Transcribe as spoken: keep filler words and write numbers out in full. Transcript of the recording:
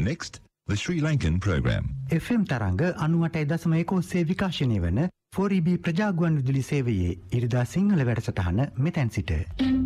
Next, the Sri Lankan program. F M තරංග අනූඅටයි දශම එක ඔස්සේ විකාශනය වන ෆෝර් ඊ බී ප්‍රජාගුවන් විදුලි සේවයේ ඉරිදා සිංහල වැඩසටහන මෙතැන් සිට